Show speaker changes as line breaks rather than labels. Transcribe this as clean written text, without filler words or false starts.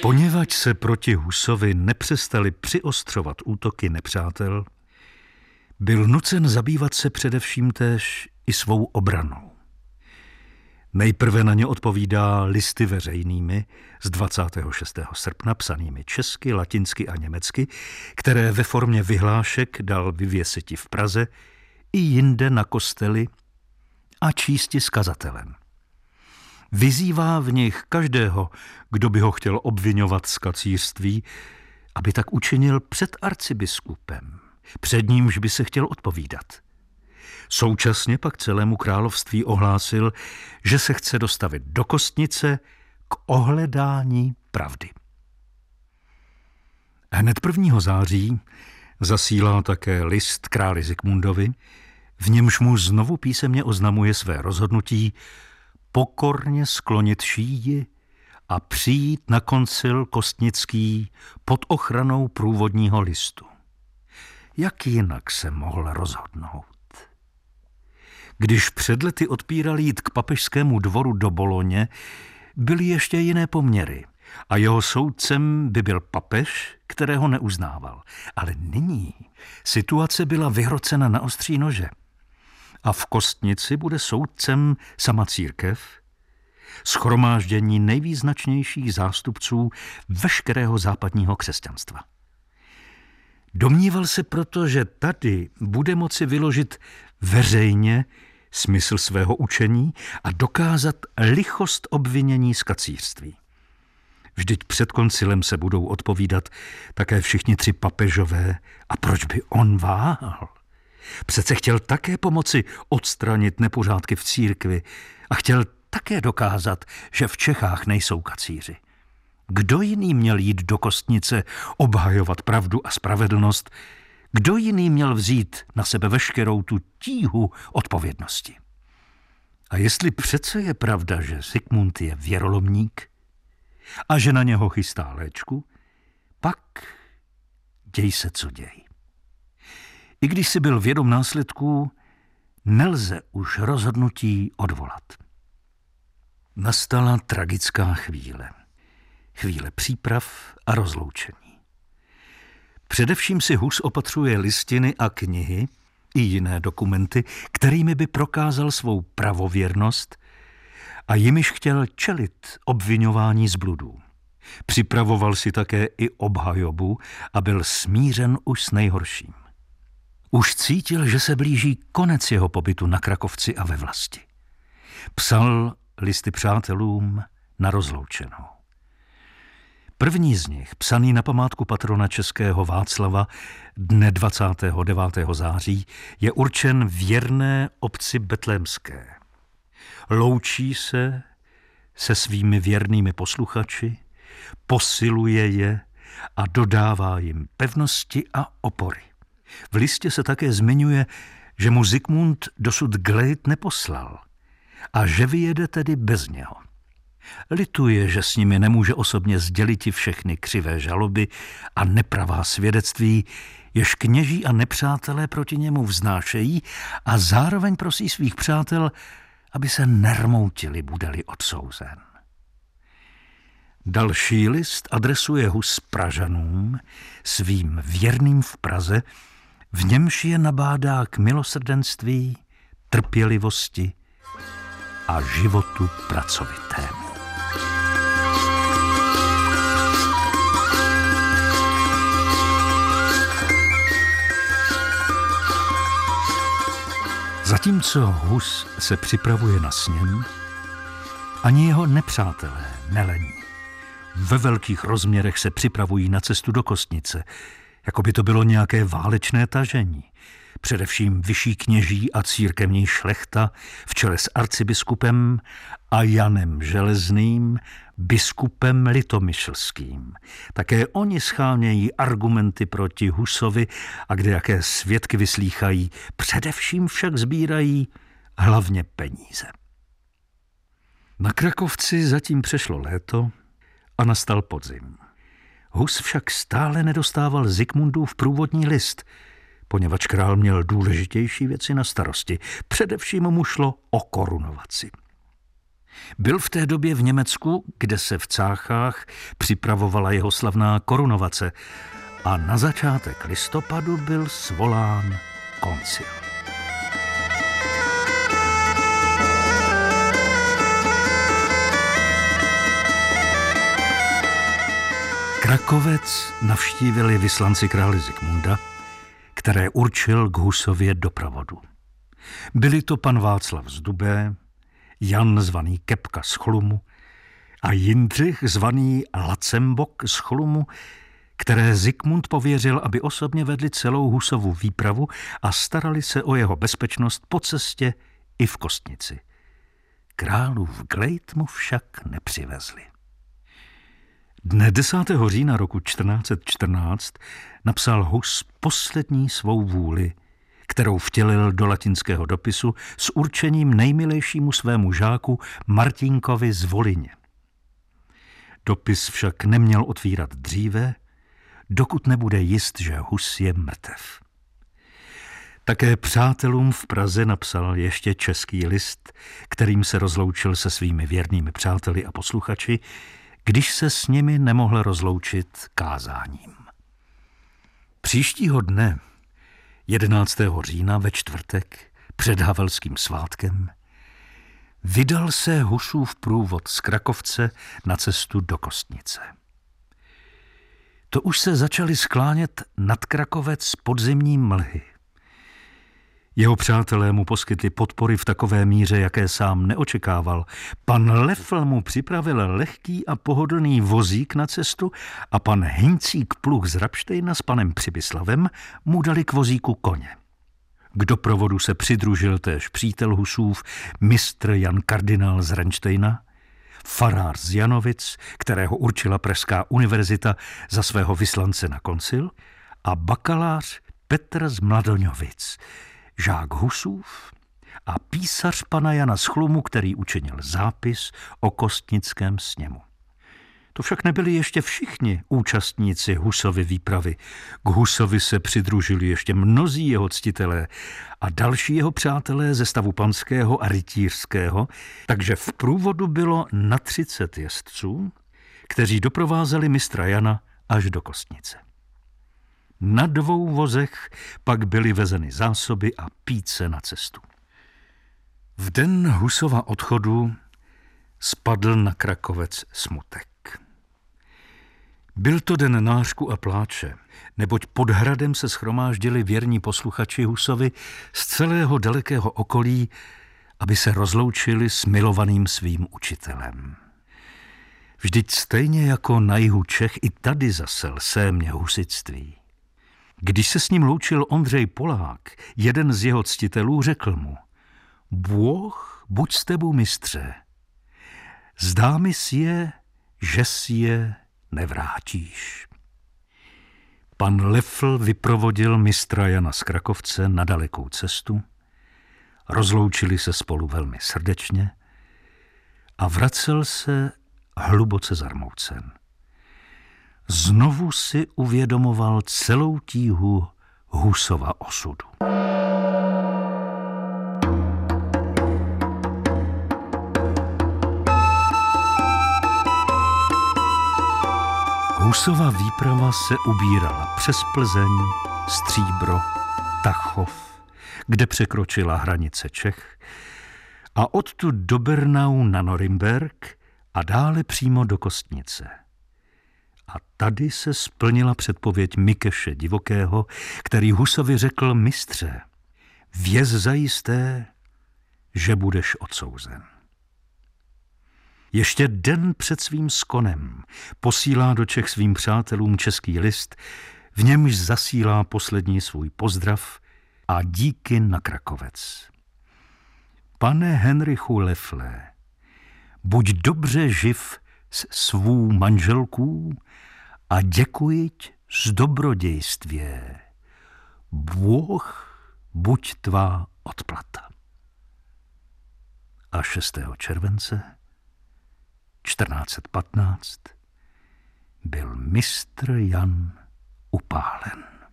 Poněvadž se proti Husovi nepřestali přiostřovat útoky nepřátel, byl nucen zabývat se především též i svou obranou. Nejprve na ně odpovídá listy veřejnými z 26. srpna psanými česky, latinsky a německy, které ve formě vyhlášek dal vyvěsiti v Praze i jinde na kostely a čísti s kazatelem. Vyzývá v nich každého, kdo by ho chtěl obviňovat z kacířství, aby tak učinil před arcibiskupem, před nímž by se chtěl odpovídat. Současně pak celému království ohlásil, že se chce dostavit do Kostnice k ohledání pravdy. Hned 1. září zasílá také list králi Zikmundovi, v němž mu znovu písemně oznamuje své rozhodnutí pokorně sklonit šíji a přijít na koncil kostnický pod ochranou průvodního listu. Jak jinak se mohl rozhodnout? Když před lety odpíral jít k papežskému dvoru do Boloně, byly ještě jiné poměry a jeho soudcem by byl papež, kterého neuznával. Ale nyní situace byla vyhrocena na ostří nože a v Kostnici bude soudcem sama církev, shromáždění nejvýznačnějších zástupců veškerého západního křesťanstva. Domníval se proto, že tady bude moci vyložit veřejně smysl svého učení a dokázat lichost obvinění z kacířství. Vždyť před koncilem se budou odpovídat také všichni 3 papežové. A proč by on váhal? Přece chtěl také pomoci odstranit nepořádky v církvi a chtěl také dokázat, že v Čechách nejsou kacíři. Kdo jiný měl jít do Kostnice obhajovat pravdu a spravedlnost? Kdo jiný měl vzít na sebe veškerou tu tíhu odpovědnosti? A jestli přece je pravda, že Zikmund je věrolomník a že na něho chystá léčku, pak děj se, co děj. I když si byl vědom následků, nelze už rozhodnutí odvolat. Nastala tragická chvíle. Chvíle příprav a rozloučení. Především si Hus opatřuje listiny a knihy i jiné dokumenty, kterými by prokázal svou pravověrnost a jimiž chtěl čelit obviňování z bludů. Připravoval si také i obhajobu a byl smířen už s nejhorším. Už cítil, že se blíží konec jeho pobytu na Krakovci a ve vlasti. Psal listy přátelům na rozloučenou. První z nich, psaný na památku patrona českého Václava dne 29. září, je určen věrné obci betlémské. Loučí se svými věrnými posluchači, posiluje je a dodává jim pevnosti a opory. V listě se také zmiňuje, že mu Zikmund dosud Glejt neposlal a že vyjede tedy bez něho. Lituje, že s nimi nemůže osobně sděliti všechny křivé žaloby a nepravá svědectví, jež kněží a nepřátelé proti němu vznášejí, a zároveň prosí svých přátel, aby se nermoutili, bude-li odsouzen. Další list adresuje Hus Pražanům, svým věrným v Praze, v němž je nabádá k milosrdenství, trpělivosti a životu pracovitému. Zatímco Hus se připravuje na sněm, ani jeho nepřátelé nelení. Ve velkých rozměrech se připravují na cestu do Kostnice, jako by to bylo nějaké válečné tažení. Především vyšší kněží a církevní šlechta v čele s arcibiskupem a Janem Železným, biskupem litomyšlským. Také oni schánějí argumenty proti Husovi a kdejaké svědky vyslýchají, především však sbírají hlavně peníze. Na Krakovci zatím přešlo léto a nastal podzim. Hus však stále nedostával Zikmundův průvodní list, poněvadž král měl důležitější věci na starosti. Především mu šlo o korunovaci. Byl v té době v Německu, kde se v Cáchách připravovala jeho slavná korunovace a na začátek listopadu byl svolán koncil. Krakovec navštívili vyslanci krále Zikmunda, které určil k Husově doprovodu. Byli to pan Václav z Dubé, Jan zvaný Kepka z Chlumu a Jindřich zvaný Lacembok z Chlumu, které Zikmund pověřil, aby osobně vedli celou Husovu výpravu a starali se o jeho bezpečnost po cestě i v Kostnici. Králův glejt mu však nepřivezli. Dne 10. října roku 1414 napsal Hus poslední svou vůli, kterou vtělil do latinského dopisu s určením nejmilejšímu svému žáku Martinkovi z Volině. Dopis však neměl otvírat dříve, dokud nebude jist, že Hus je mrtev. Také přátelům v Praze napsal ještě český list, kterým se rozloučil se svými věrnými přáteli a posluchači, když se s nimi nemohl rozloučit kázáním. Příštího dne, 11. října ve čtvrtek, před Havelským svátkem, vydal se Husův průvod z Krakovce na cestu do Kostnice. To už se začaly sklánět nad Krakovec podzimní mlhy. Jeho přátelé mu poskytli podpory v takové míře, jaké sám neočekával. Pan Lefl mu připravil lehký a pohodlný vozík na cestu a pan Hincík Pluh z Rabštejna s panem Přibyslavem mu dali k vozíku koně. K doprovodu se přidružil též přítel Husův, mistr Jan Kardinál z Renštejna, farář z Janovic, kterého určila Pražská univerzita za svého vyslance na koncil, a bakalář Petr z Mladoňovic, žák Husův a písař pana Jana z Chlumu, který učinil zápis o kostnickém sněmu. To však nebyli ještě všichni účastníci Husovy výpravy. K Husovi se přidružili ještě mnozí jeho ctitelé a další jeho přátelé ze stavu panského a rytířského, takže v průvodu bylo na 30 jezdců, kteří doprovázeli mistra Jana až do Kostnice. Na 2 vozech pak byly vezeny zásoby a píce na cestu. V den Husova odchodu spadl na Krakovec smutek. Byl to den nářku a pláče, neboť pod hradem se shromáždili věrní posluchači Husovi z celého dalekého okolí, aby se rozloučili s milovaným svým učitelem. Vždyť stejně jako na jihu Čech i tady zasel sémě husitství. Když se s ním loučil Ondřej Polák, jeden z jeho ctitelů, řekl mu: Bůh buď s tebou, mistře, zdá mi si je, že si je nevrátíš. Pan Lefl vyprovodil mistra Jana z Krakovce na dalekou cestu, rozloučili se spolu velmi srdečně a vracel se hluboce zarmoucen. Znovu si uvědomoval celou tíhu Husova osudu. Husova výprava se ubírala přes Plzeň, Stříbro, Tachov, kde překročila hranice Čech, a odtud do Bernau na Norimberk a dále přímo do Kostnice. A tady se splnila předpověď Mikeše Divokého, který Husovi řekl: mistře, věz zajisté, že budeš odsouzen. Ještě den před svým skonem posílá do Čech svým přátelům český list, v němž zasílá poslední svůj pozdrav a díky na Krakovec. Pane Henrichu Lefle, buď dobře živ s svou manželkou a děkujiť z dobrodějstvě. Bůh buď tvá odplata. A 6. července 1415 byl mistr Jan upálen.